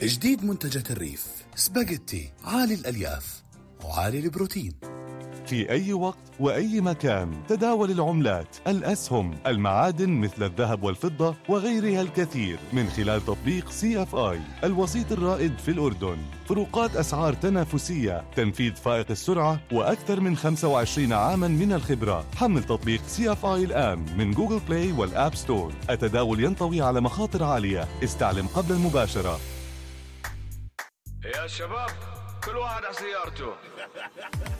جديد منتجات الريف، سباجيتي عالي الألياف وعالي البروتين. في أي وقت وأي مكان تداول العملات، الأسهم، المعادن مثل الذهب والفضة وغيرها الكثير من خلال تطبيق CFI الوسيط الرائد في الأردن. فروقات أسعار تنافسية، تنفيذ فائق السرعة، وأكثر من 25 عاما من الخبرة. حمل تطبيق CFI الآن من جوجل بلاي والآب ستور. التداول ينطوي على مخاطر عالية، استعلم قبل المباشرة. يا شباب كل واحد على سيارته.